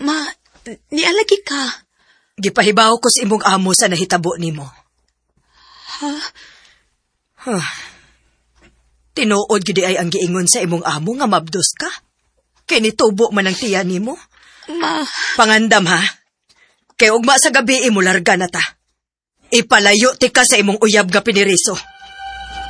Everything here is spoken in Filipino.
Ma, nialagi ka. Gipahibaw ko sa imong amo sa nahitabo nimo. Ha? Tinuod gid ay ang giingon sa imong amo nga mabdos ka. Kay nitubo man ang tiyan nimo. Ma... Pangandam ha. Kay ugma sa gabi imo larga na ta. Ipalayo ti ka sa imong uyab nga piniriso.